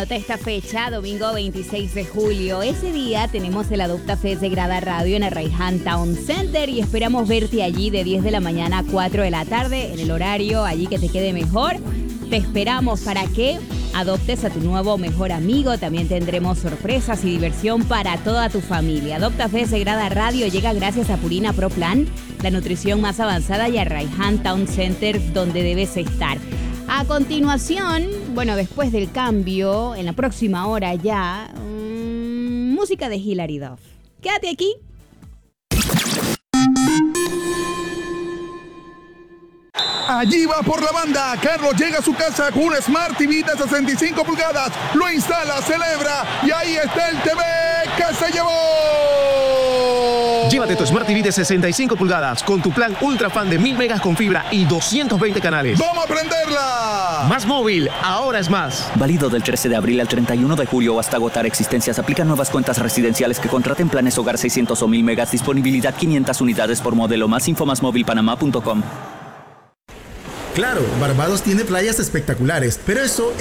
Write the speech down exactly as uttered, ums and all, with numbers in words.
Anota esta fecha, domingo veintiséis de julio. Ese día tenemos el Adopta Fest de Grada Radio en el Raihan Town Center y esperamos verte allí de diez de la mañana a cuatro de la tarde, en el horario allí que te quede mejor. Te esperamos para que adoptes a tu nuevo mejor amigo. También tendremos sorpresas y diversión para toda tu familia. Adopta Fest de Grada Radio llega gracias a Purina Pro Plan, la nutrición más avanzada, y a Raihan Town Center, donde debes estar. A continuación, bueno, después del cambio, en la próxima hora ya, mmm, música de Hilary Duff. Quédate aquí. Allí va por la banda. Carlos llega a su casa con un Smart T V de sesenta y cinco pulgadas. Lo instala, celebra y ahí está el T V que se llevó. Llévate tu Smart T V de sesenta y cinco pulgadas con tu plan Ultra Fan de mil megas con fibra y doscientos veinte canales. ¡Vamos a prenderla! Más móvil, ahora es más. Válido del trece de abril al treinta y uno de julio hasta agotar existencias. Aplican nuevas cuentas residenciales que contraten planes hogar seiscientos o mil megas. Disponibilidad quinientas unidades por modelo. Más info más móvil panamá punto com. Claro, Barbados tiene playas espectaculares, pero eso